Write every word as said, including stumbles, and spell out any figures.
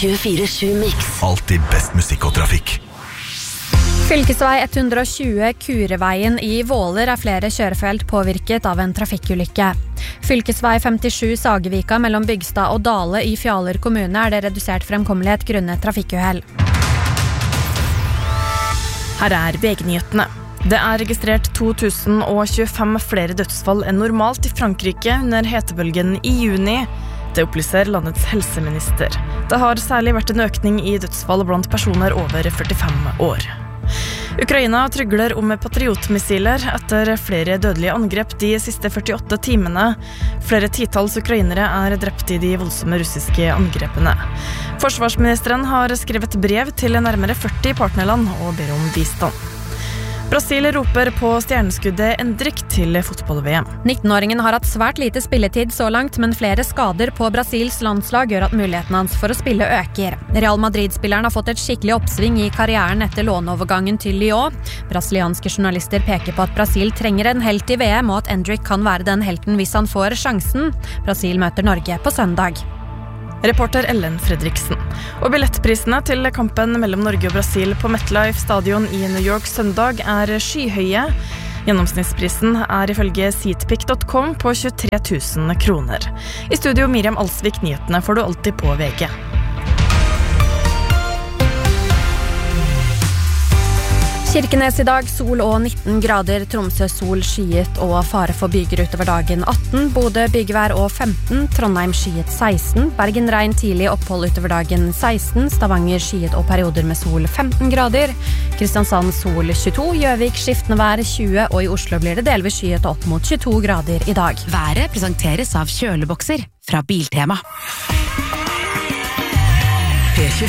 tjuefire sju Mix. Alltid best musikk og trafikk. Fylkesvei ett hundre og tjue Kureveien i Våler er flere kjørefelt påvirket av en trafikkulykke. Fylkesvei femtisju Sagevika mellom Bygstad og Dale i Fjaler kommune er det redusert fremkommelighet grunnet trafikkuhell. Her er V G-nyhetene. Det er registrert to tusen tjuefem flere dødsfall enn normalt i Frankrike under hetebølgen i juni. Det opplyser landets helseminister. Det har særlig vært en økning i dødsfall blant personer over førtifem år. Ukraina trygler om patriotmissiler etter flere dødelige angrep de siste førtiåtte timene. Flere titalls ukrainere er drept i de voldsomme russiske angrepene. Forsvarsministeren har skrevet brev til nærmere førti partnerland og ber om bistand. Brasil roper på stjerneskuddet Endrick til fotball-V M. nittenåringen har hatt svært lite spilletid så langt, men flere skader på Brasils landslag gjør at muligheten hans for å spille øker. Real Madrid-spilleren har fått et skikkelig oppsving i karrieren etter låneovergangen til Lyon. Brasilianske journalister peker på at Brasil trenger en helt i V M, og at Endrick kan være den helten hvis han får sjansen. Brasil møter Norge på søndag. Reporter Ellen Fredriksen. Og billettprisene til kampen mellom Norge og Brasil på MetLife Stadion i New York søndag er skyhøye. Gjennomsnittsprisen er ifølge seatpick punktum com på tjuetre tusen kroner. I studio Miriam Alsvik, nyhetene får du alltid på V G. Kirkenes i dag, sol og nitten grader, Tromsø sol skyet og fare for byger utover dagen atten, Bodø byggevær og femten, Trondheim skyet seksten, Bergen regn tidlig opphold utover dagen seksten, Stavanger skyet og perioder med sol femten grader, Kristiansand sol tjueto, Gjøvik skiftende vær tjue, og i Oslo blir det delvis skyet opp mot tjueto grader i dag. Været presenteres av kjølebokser fra Biltema.